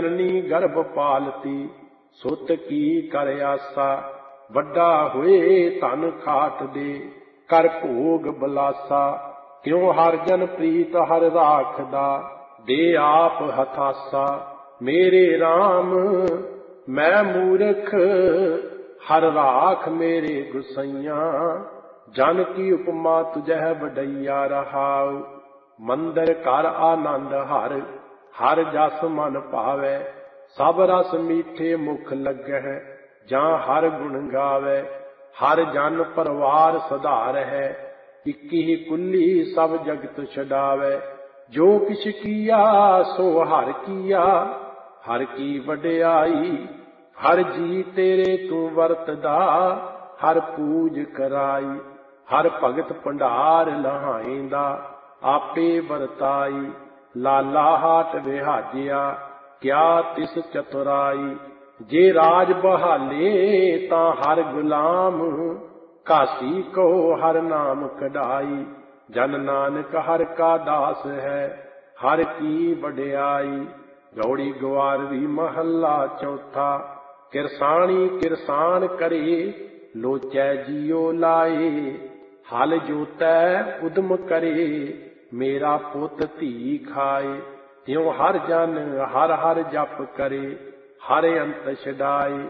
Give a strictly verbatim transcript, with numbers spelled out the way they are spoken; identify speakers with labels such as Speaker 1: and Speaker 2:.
Speaker 1: जननी गर्भ पालती सुत की कर आसा। वड्डा हुए धन खाट दे कर भोग बलासा। क्यों हर जन प्रीत हर राखदा दे आप हथासा। मेरे राम मैं मूर्ख हर राख मेरे गुसैया। जन की उपमा तुझह वडैया रहाऊ। मंदिर कर आनंद हर हर जस मन पावै। सब रस मीठे मुख लगै जहाँ हर गुण गावै। हर जन परवार सधार है इक ही कुल्ली सब जगत छडावै। जो किछ किया सो हर किया हर की वड्याई। हर जी तेरे तू वरतदा हर पूज कराई। हर भगत भंडार लहाइंदा आपे वरताई। लाला हाट विहाजिया क्या तिस चतुराई। जे राज बहाले तां हर गुलाम कासी को हर नाम कढ़ाई। जन नानक हर का दास है हर की वड्याई। गौड़ी ग्वारवी महला चौथा। किरसानी किरसान करे लोचै जियो लाए। हल जोतै उदम करे मेरा पुत धी खाए। त्यों हर जन हर हर जप करे हर अंत छडाए।